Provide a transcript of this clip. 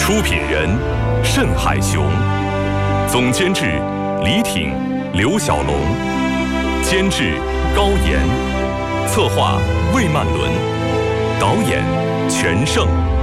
出品人慎海雄，总监制李挺、刘小龙，监制高岩，策划魏曼伦，导演全胜。